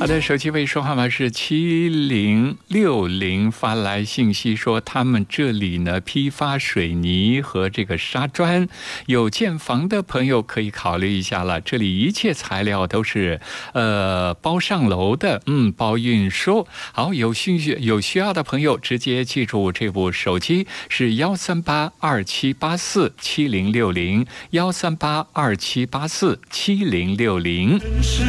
好的，手机尾数号码是7060，发来信息说他们这里呢批发水泥和这个沙砖，有建房的朋友可以考虑一下了。这里一切材料都是包上楼的，包运输。好，有需要的朋友直接记住这部手机是13827847060，13827847060。